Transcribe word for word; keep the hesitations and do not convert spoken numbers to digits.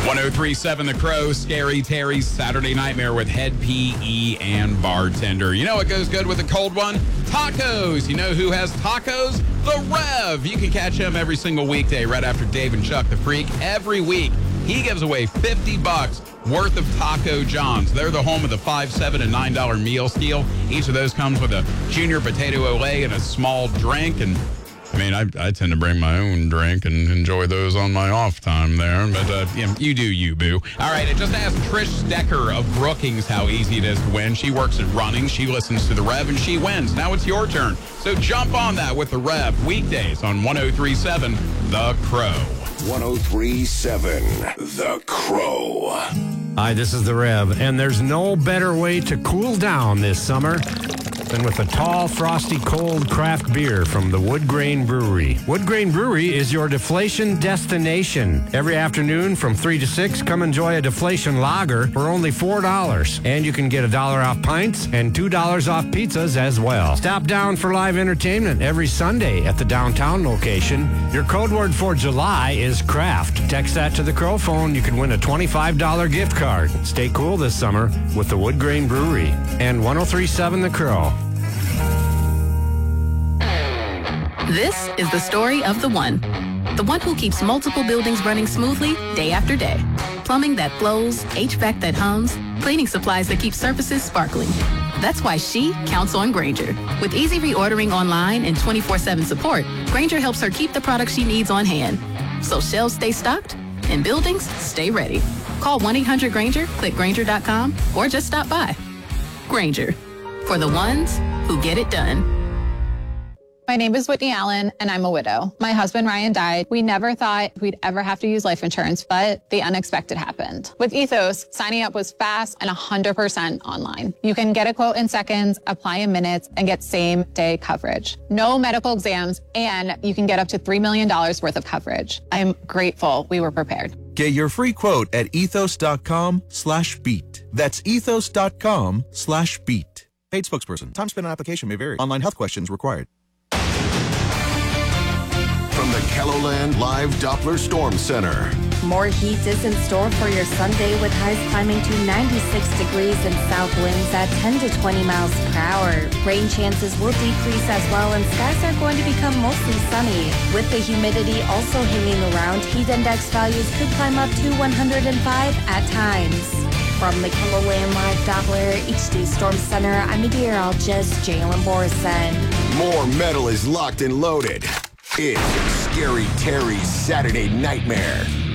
one oh three point seven The Crow, Scary Terry's Saturday Nightmare with head P E and bartender. You know what goes good with a cold one? Tacos. You know who has tacos? The Rev. You can catch him every single weekday right after Dave and Chuck the Freak. Every week, he gives away fifty bucks worth of Taco Johns. They're the home of the five, seven, and nine dollar meal steal. Each of those comes with a junior potato olé and a small drink. And I mean, I, I tend to bring my own drink and enjoy those on my off time there. But uh, you, know, you do you, boo. All right, I just asked Trish Stecker of Brookings how easy it is to win. She works at running. She listens to the Rev, and she wins. Now it's your turn. So jump on that with the Rev weekdays on one oh three point seven The Crow. one oh three point seven The Crow. Hi, this is the Rev, and there's no better way to cool down this summer than with a tall, frosty, cold craft beer from the Wood Grain Brewery. Wood Grain Brewery is your deflation destination. Every afternoon from three to six, come enjoy a deflation lager for only four dollars. And you can get a dollar off pints and two dollars off pizzas as well. Stop down for live entertainment every Sunday at the downtown location. Your code word for July is craft. Text that to the Crow phone. You can win a twenty-five dollar gift card. Stay cool this summer with the Wood Grain Brewery and one oh three point seven The Crow. This is the story of the one. The one who keeps multiple buildings running smoothly day after day. Plumbing that flows, H V A C that hums, cleaning supplies that keep surfaces sparkling. That's why she counts on Grainger. With easy reordering online and twenty-four seven support, Grainger helps her keep the products she needs on hand. So shelves stay stocked and buildings stay ready. Call one eight hundred Grainger, click Grainger dot com, or just stop by. Grainger, for the ones who get it done. My name is Whitney Allen, and I'm a widow. My husband, Ryan, died. We never thought we'd ever have to use life insurance, but the unexpected happened. With Ethos, signing up was fast and one hundred percent online. You can get a quote in seconds, apply in minutes, and get same-day coverage. No medical exams, and you can get up to three million dollars worth of coverage. I'm grateful we were prepared. Get your free quote at ethos.com slash beat. That's ethos.com slash beat. Paid spokesperson. Time spent on application may vary. Online health questions required. From the KELOLAND Live Doppler Storm Center. More heat is in store for your Sunday with highs climbing to ninety-six degrees and south winds at ten to twenty miles per hour. Rain chances will decrease as well, and skies are going to become mostly sunny. With the humidity also hanging around, heat index values could climb up to one hundred five at times. From the KELOLAND Live Doppler H D Storm Center, I'm meteorologist Jalen Borson. More metal is locked and loaded. It's Scary Terry's Saturday Nightmare.